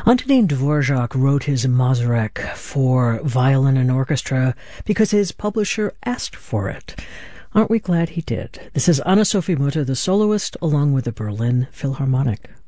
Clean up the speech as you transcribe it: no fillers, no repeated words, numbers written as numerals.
Antonin Dvorak wrote his Mazurek for violin and orchestra because his publisher asked for it. Aren't we glad he did? This is Anna-Sophie Mutter, the soloist, along with the Berlin Philharmonic.